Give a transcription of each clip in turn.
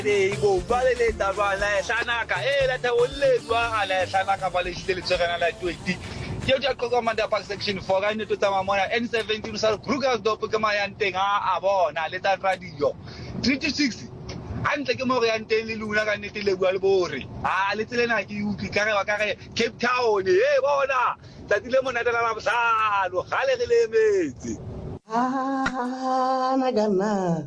go bale le tabala sana ka la tawolle wa ala sana ka bale le tsegana la 20 ke ja go commander park section 4 ga ne to tsamaya mona N17 sa Krugersdorp ke ma yang teng a bona le ta radio 36 antle ke mo re yang teng le luna ka nete le bua le bore le tselena ke utlwi ka re ba ka re Cape Town bona tla dile mona tla la bosalo gale re le metsi nagana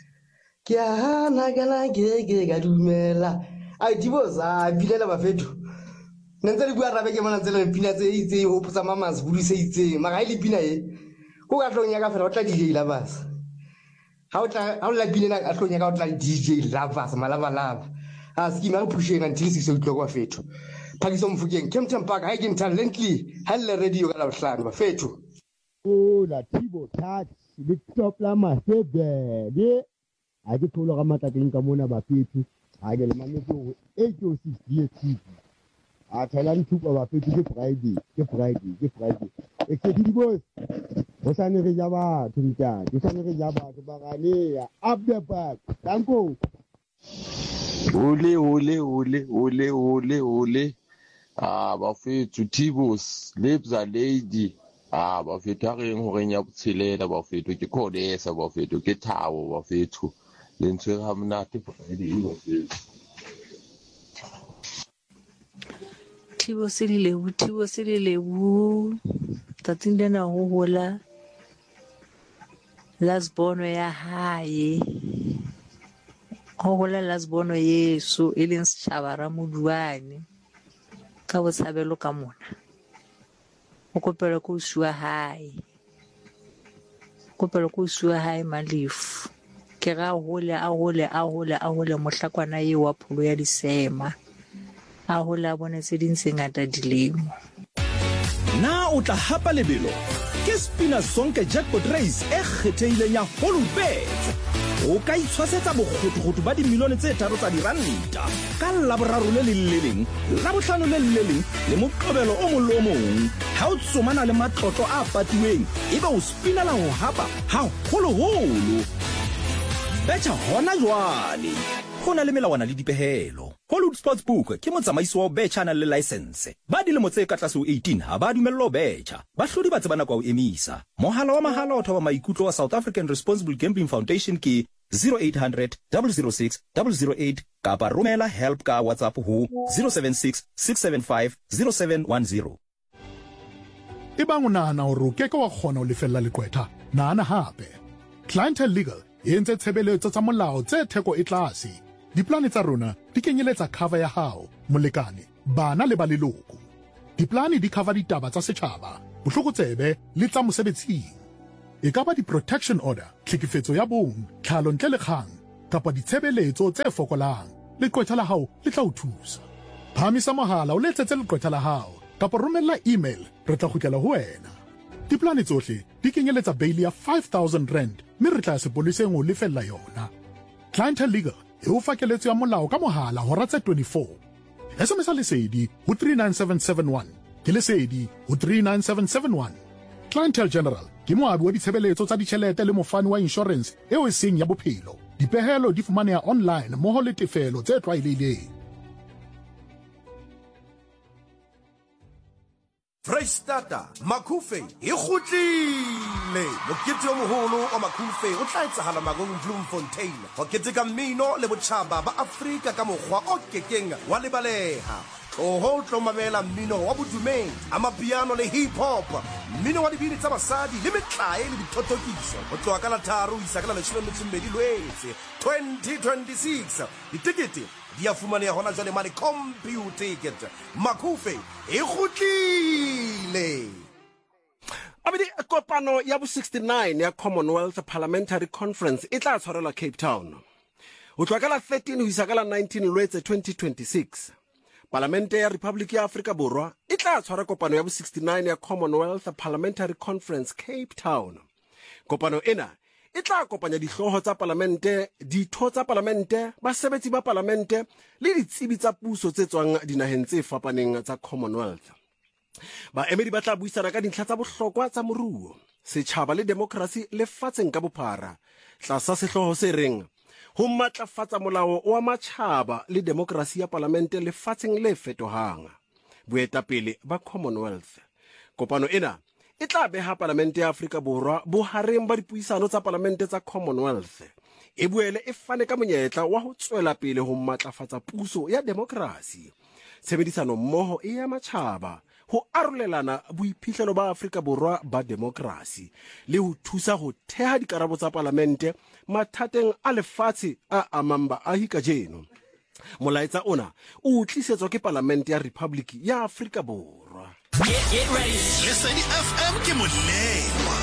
ke ga dumela a diboza bilela bafeto nntse le bua rabe ke mona tsela pina tse itse ho putsa mama se bulu se itse maga ile pina go ka tlong ya ka fela o tla DJ Lovers ha o la pina ka tlong ya ka o tla DJ Lovers malava a ski ma pushing until 6 o'clock wa feto phakiso mfukeng Kempton Park ha ke talently ha le radio ka la bohlano bafeto la Tibo touch le top la masebe le a ke thola ga matlateng ka mona bafetu a ke le mametse go 806 DSTV a tshela nthupa bafetu ke Friday e ke di boss o sane re ja batho ntja ke sane re ja batho ba gane ya up the back danko ole bafetu Tibos lebza lady bafetu a reng go reng ya botshelela bafetu ke Kodesa bafetu ke Thabo bafetu le ntse ga monate Friday bafetu Tibo se le lebu tatindena go hola lasbono ya hae go hola lasbono yeso e leng setšhaba ra Moduane ka botshabelo ka mona o kopela go sua hae malifu ke ga hole a hole mohlakwana ye wa pholo ya disema a hola bone se dintse ngata dilemo na o tla hapa lebelo ke Spina Sonke Jackpot Race e kgetheileng ya Holubet o ka itshwasetsa bokgotokgoto ba dimilione tse 3 tsa diranta ka laboraro le leleng la bohlano le leleng le moqobelo o mong le o mong ha o tsomana le matlotlo a patiweng ebe o spinela ho hapa ha holoholo betcha hona jwale go na le melawana le dipehelo Hollywood Sportsbook ke motsamaisi wa betcha na le license ba dilemo tse ka tlase ho 18 ha ba dumellwa betcha ba hlodi ba tsebana kwa o emisa mohala wa mahala o thoba maikutlo wa South African Responsible Gambling Foundation ke 0800 006 008 kapa romela help ka WhatsApp ho 076 675 0710 Ebang o nahana hore o keke wa kgona ho lefella leqwetha nahana hape Clientele Legal e entse tshebeletso tsa molao tse theko e tlase diplane tsa rona di kenyeletsa cover ya hao molekane bana le ba leloko diplane di cover ditaba tsa setjhaba bohlokotsebe le tsa mosebetsing e ka ba di-protection order tlhekefetso ya bong tlhalo ntle le kgang kapa ditshebeletso tse fokolang leqwetha la hao le tla o thusa phamisa mohala o letsetse leqwetha la hao kapa romella email re tla kgutlela ho wena diplane tsohle di kenyeletsa bail ya 5,000 rand mme re tla sepoleseng ho lefella yona Clientele Legal e o fakeletso ya molao ka mohala hora tse 24 SMS lesedi ho 39771 ke lesedi ho 39771 Clientele General ke moabi wa ditshebeletso tsa ditjhelete le mofani wa insurance eo e seng ya bophelo dipehelo di fumaneha online mmoho le tefelo tse tlwaelehileng Freistata Makufe e kgutlile mokete o moholo wa Makufe o tla etsahala magong Bloemfontein ho keteka mmino le botjhaba ba Afrika ka mokgwa o kekeng wa lebaleha ho tlo mamela mmino wa bodumedi amapiano le hip hop mmino wa dibini tsa basadi le metlae le dithotokiso ho tloha ka la 3 isa ka la 12 Lwetse 2026 ditikete di a fumaneha hona jwale mane computer ticket Makufe e kgutlile abedi kopano ya bo 69 ya Commonwealth Parliamentary Conference e tla tshwarelwa Cape Town ho tloha ka la 13 ho isa ka la 19 Lwetse 2026 Parlamente ya Republic ya Afrika Borwa e tla tshwara kopano ya bo 69 ya Commonwealth Parliamentary Conference Cape Town kopano ena e tla kopanya dihloho tsa parlamente ditho tsa parlamente basebetsi ba parlamente le ditsebi tsa puso tse tswang dinaheng tse fapaneng tsa Commonwealth baemedi ba tla buisana ka dintlha tsa bohlokwa tsa moruo setjhaba le demokrasi lefatsheng ka bophara tlasa sehloho se reng ho matlafatsa molao wa matjhaba le demokrasi ya parlamente lefatsheng le fetohang. Boetapele ba Commonwealth. Kopano ena e tla beha parlamente ya Afrika Borwa bohareng ba dipuisano tsa parlamente tsa Commonwealth. E boele e fane ka monyetla wa ho tswela pele ho matlafatsa puso ya demokrasi. Tshebedisano mmoho e ya matjhaba ho arolelana boiphihlelo ba Afrika Borwa ba demokrasi le ho thusa ho theha dikarabo tsa parlamente mathateng a lefatshe a amang baahi kajeno. Molaetsa ona o tlisetswa ke parlamente ya Republic ya Afrika Borwa. Get ready. Lesedi FM ke molemo.